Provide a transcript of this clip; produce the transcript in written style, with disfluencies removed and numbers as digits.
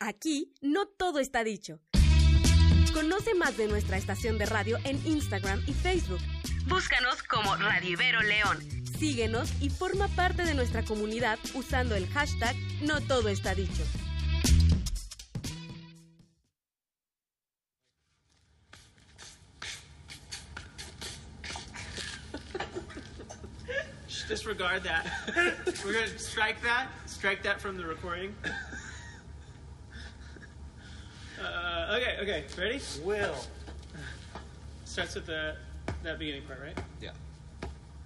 Aquí no todo está dicho. Conoce más de nuestra estación de radio en Instagram y Facebook. Búscanos como Radio Ibero León. Síguenos y forma parte de nuestra comunidad usando el hashtag No Todo Está Dicho. Disregard that. We're going to strike that from the recording. Okay, ready? Will. Starts with that beginning part, right? Yeah.